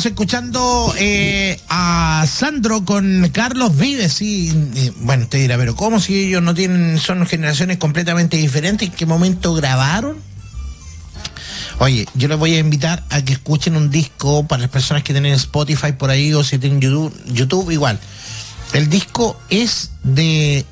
Estamos escuchando a Sandro con Carlos Vives, y bueno, te dirá, pero ¿cómo si ellos no tienen, son generaciones completamente diferentes? ¿En qué momento grabaron? Oye, yo les voy a invitar a que escuchen un disco para las personas que tienen Spotify por ahí, o si tienen YouTube igual. El disco es de...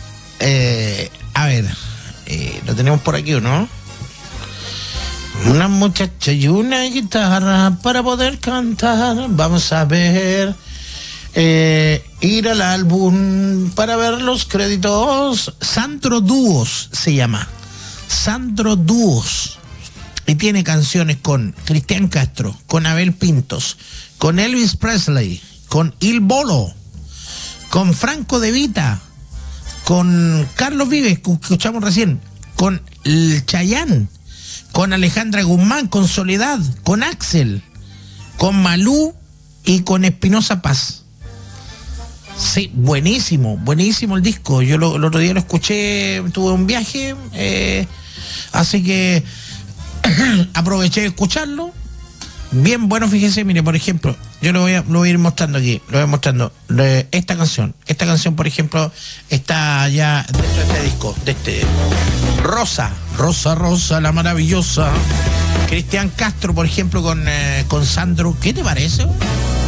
lo tenemos por aquí, ¿o no? Una muchacha y una guitarra para poder cantar. Vamos a ver. Ir al álbum para ver los créditos. Sandro Dúos se llama. Sandro Dúos. Y tiene canciones con Cristian Castro, con Abel Pintos, con Elvis Presley, con Il Bolo, con Franco De Vita, con Carlos Vives, que escuchamos recién, con el Chayanne, con Alejandra Guzmán, con Soledad, con Axel, con Malú y con Espinosa Paz. Sí, buenísimo, buenísimo el disco. Yo el otro día lo escuché, tuve un viaje, así que aproveché de escucharlo. Bien bueno, fíjese, mire, por ejemplo, yo lo voy a ir mostrando aquí, lo voy mostrando. Esta canción, por ejemplo, está ya dentro de este disco, de este Rosa, la maravillosa. Cristian Castro, por ejemplo, con Sandro. ¿Qué te parece?